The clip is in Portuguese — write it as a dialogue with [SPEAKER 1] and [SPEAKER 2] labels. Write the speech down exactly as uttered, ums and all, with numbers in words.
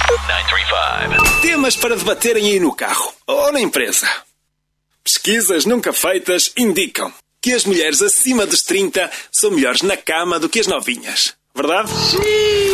[SPEAKER 1] Temas para debaterem aí no carro ou na empresa. Pesquisas nunca feitas indicam que as mulheres acima dos trinta são melhores na cama do que as novinhas. Verdade? Sim.